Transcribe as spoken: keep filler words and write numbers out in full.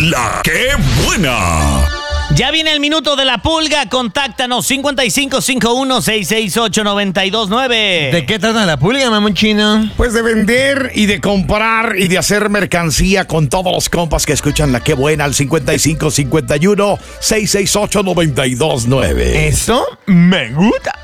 La Que Buena. Ya viene el minuto de la pulga. Contáctanos cincuenta y cinco cincuenta y uno, seiscientos sesenta y ocho, noventa y dos nueve. ¿De qué trata la pulga, mamón chino? Pues de vender y de comprar y de hacer mercancía con todos los compas que escuchan La Que Buena al cincuenta y cinco cincuenta y uno, seiscientos sesenta y ocho, noventa y dos nueve. Eso me gusta.